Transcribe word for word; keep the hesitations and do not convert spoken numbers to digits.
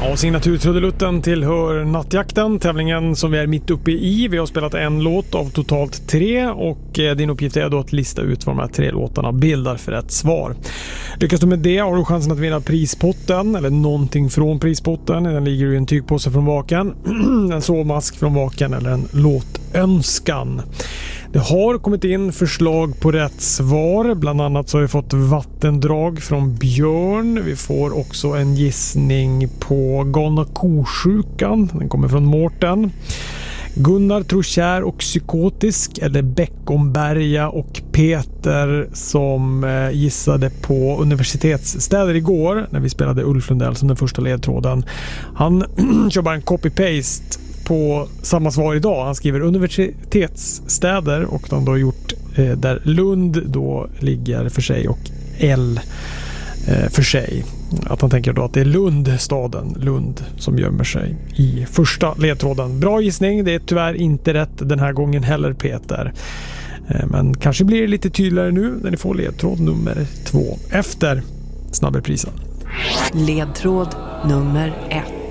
Ja, signaturtrudelutten tillhör Nattjakten, tävlingen som vi är mitt uppe i. Vi har spelat en låt av totalt tre och eh, din uppgift är då att lista ut vad de här tre låtarna bildar för ett svar. Lyckas du med det har du chansen att vinna prispotten eller någonting från prispotten. Den ligger i en tygpåse från Vaken, en sovmask från Vaken eller en låtönskan. Det har kommit in förslag på rätt svar. Bland annat så har vi fått vattendrag från Björn. Vi får också en gissning på galna kosjukan. Den kommer från Mårten. Gunnar tror kär och psykotisk eller Bäckomberga och Peter som gissade på universitetsstäder igår när vi spelade Ulf Lundell som den första ledtråden. Han kör bara en copy-paste på samma svar idag. Han skriver universitetsstäder och de har gjort eh, där Lund då ligger för sig och L eh, för sig. Att han tänker då att det är Lund, staden Lund, som gömmer sig i första ledtråden. Bra gissning, det är tyvärr inte rätt den här gången heller, Peter. Eh, men kanske blir det lite tydligare nu när ni får ledtråd nummer två efter snabbreprisen. Ledtråd nummer ett.